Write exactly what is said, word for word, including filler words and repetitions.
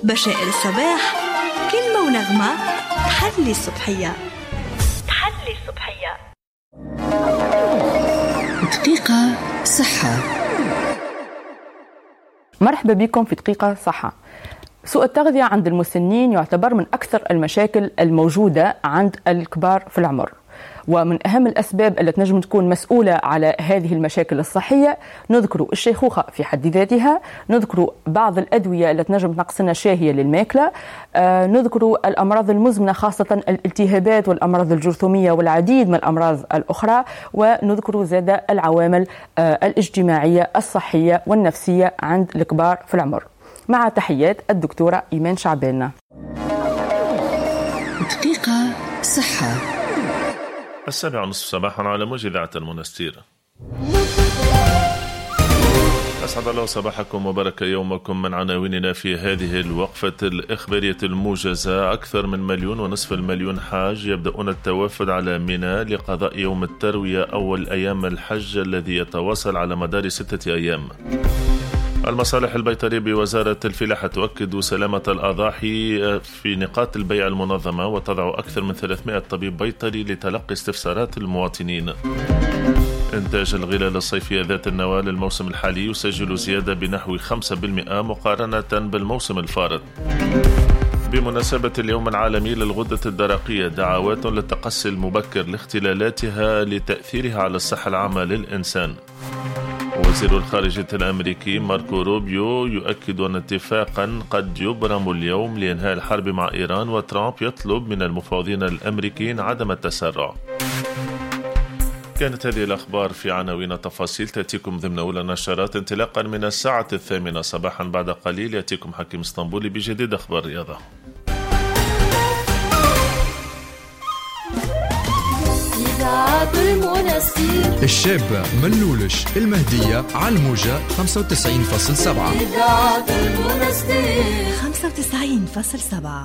بشائر الصباح، كلمة ونغمة تحلي الصبحية. تحلي الصبحية. دقيقة صحة. مرحبا بكم في دقيقة صحة. سوء التغذية عند المسنين يعتبر من أكثر المشاكل الموجودة عند الكبار في العمر، ومن أهم الأسباب التي نجم تكون مسؤولة على هذه المشاكل الصحية نذكر الشيخوخة في حد ذاتها، نذكر بعض الأدوية التي نجم تنقصنا شاهية للماكلة، آه، نذكر الأمراض المزمنة خاصة الالتهابات والأمراض الجرثومية والعديد من الأمراض الأخرى، ونذكر زاد العوامل آه، الاجتماعية الصحية والنفسية عند الكبار في العمر. مع تحيات الدكتورة إيمان شعبان. دقيقة صحة. السابعة نصف صباحا على موجة إذاعة المنستير. أسعد الله صباحكم وبارك يومكم. من عناويننا في هذه الوقفة الإخبارية الموجزة: أكثر من مليون ونصف المليون حاج يبدأون التوافد على منى لقضاء يوم التروية أول أيام الحج الذي يتواصل على مدار ستة أيام. المصالح البيطرية بوزارة الفلاحة تؤكد سلامة الأضاحي في نقاط البيع المنظمة، وتضع أكثر من ثلاثمائة طبيب بيطري لتلقي استفسارات المواطنين. إنتاج الغلال الصيفية ذات النواة للموسم الحالي يسجل زيادة بنحو خمسة بالمئة مقارنة بالموسم الفارط. بمناسبة اليوم العالمي للغدة الدرقية، دعوات للتقصي المبكر لاختلالاتها لتأثيرها على الصحة العامة للإنسان. وزير الخارجية الأمريكي ماركو روبيو يؤكد أن اتفاقا قد يبرم اليوم لإنهاء الحرب مع إيران، وترامب يطلب من المفاوضين الأمريكيين عدم التسرع. كانت هذه الأخبار في عناوين تفاصيل تأتيكم ضمن أولى النشرات انطلاقا من الساعة الثامنة صباحا. بعد قليل يأتيكم حكيم اسطنبولي بجديد أخبار الرياضة. الشابة ملولش المهدية على الموجة خمسة وتسعين فاصلة سبعة. خمسة وتسعين فاصلة سبعة.